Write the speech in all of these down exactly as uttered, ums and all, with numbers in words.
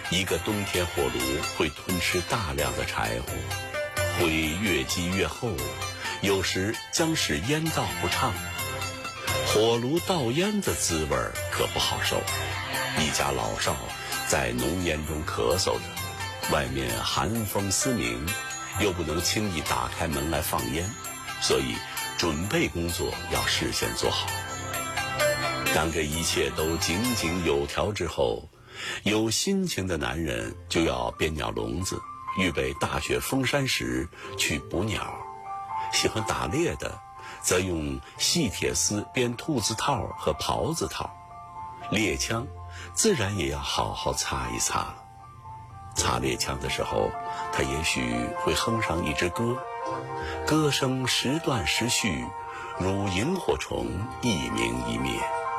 一个冬天火炉会吞吃大量的柴火，灰越积越厚，有时将使烟道不畅。火炉倒烟的滋味可不好受，一家老少在浓烟中咳嗽着，外面寒风嘶鸣，又不能轻易打开门来放烟，所以准备工作要事先做好。当这一切都井井有条之后，有心情的男人就要编鸟笼子，预备大雪封山时去捕鸟。喜欢打猎的则用细铁丝编兔子套和狍子套，猎枪自然也要好好擦一擦了。擦猎枪的时候，他也许会哼上一支歌，歌声时断时续，如萤火虫一明一灭。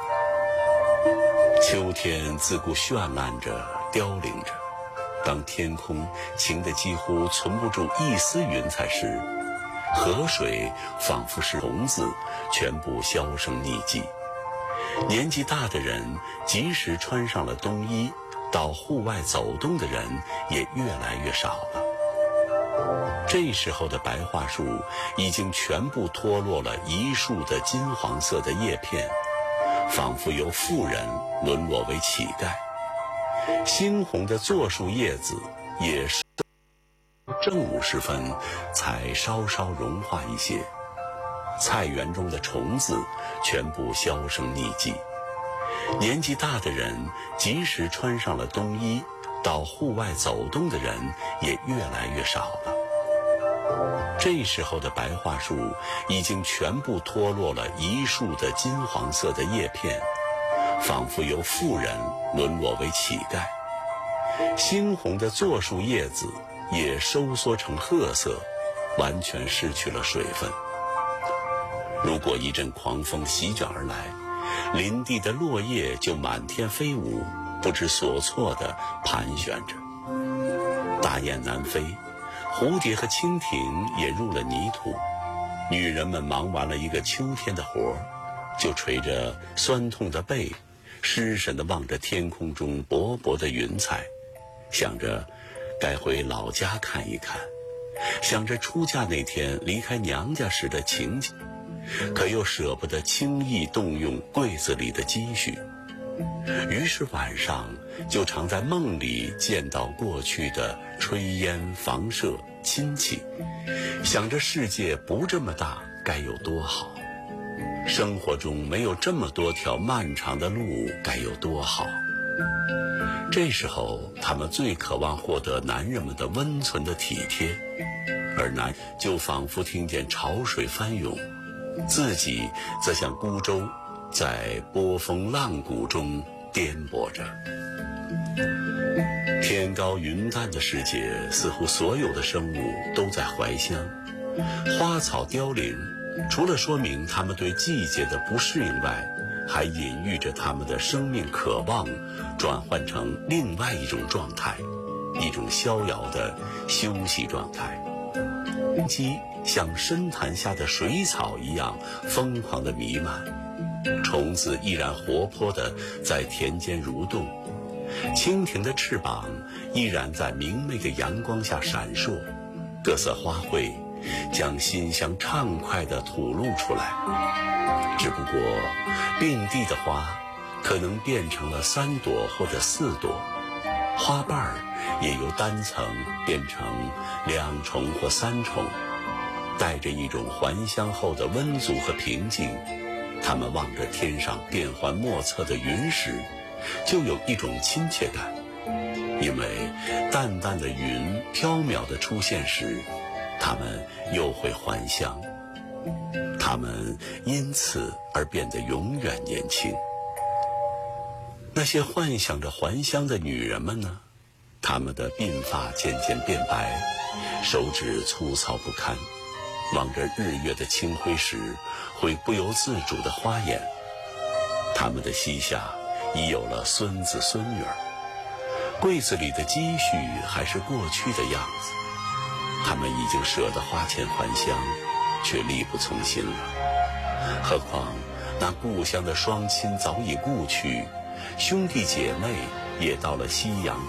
秋天自顾绚烂着，凋零着。当天空晴得几乎存不住一丝云彩时，河水仿佛是虫子，全部销声匿迹。年纪大的人即使穿上了冬衣，到户外走动的人也越来越少了。这时候的白桦树已经全部脱落了一树的金黄色的叶片，仿佛由妇人沦落为乞丐。猩红的柞树叶子也是正午时分才稍稍融化一些，菜园中的虫子全部销声匿迹。年纪大的人即使穿上了冬衣，到户外走动的人也越来越少了。这时候的白桦树已经全部脱落了一树的金黄色的叶片，仿佛由妇人沦落为乞丐。猩红的柞树叶子也收缩成褐色，完全失去了水分。如果一阵狂风席卷而来，林地的落叶就满天飞舞，不知所措地盘旋着。大雁南飞，蝴蝶和蜻蜓也入了泥土。女人们忙完了一个秋天的活，就垂着酸痛的背，失神地望着天空中薄薄的云彩，想着该回老家看一看，想着出嫁那天离开娘家时的情景，可又舍不得轻易动用柜子里的积蓄。于是晚上就常在梦里见到过去的炊烟房舍亲戚，想着世界不这么大该有多好，生活中没有这么多条漫长的路该有多好。这时候他们最渴望获得男人们的温存的体贴，而男就仿佛听见潮水翻涌，自己则像孤舟在波峰浪谷中颠簸着。天高云淡的世界，似乎所有的生物都在怀乡，花草凋零，除了说明他们对季节的不适应外，还隐喻着他们的生命渴望转换成另外一种状态，一种逍遥的休息状态。生机像深潭下的水草一样疯狂地弥漫，虫子依然活泼地在田间蠕动，蜻蜓的翅膀依然在明媚的阳光下闪烁，各色花卉将馨香畅快地吐露出来。只不过并蒂的花可能变成了三朵或者四朵，花瓣儿也由单层变成两重或三重，带着一种还乡后的温足和平静。他们望着天上变幻莫测的云时，就有一种亲切感，因为淡淡的云飘渺地出现时，他们又会还乡，他们因此而变得永远年轻。那些幻想着还乡的女人们呢？她们的鬓发渐渐变白，手指粗糙不堪，望着日月的清辉时，会不由自主地花眼。她们的膝下已有了孙子孙女儿，柜子里的积蓄还是过去的样子。她们已经舍得花钱还乡，却力不从心了。何况那故乡的双亲早已故去，兄弟姐妹也到了夕阳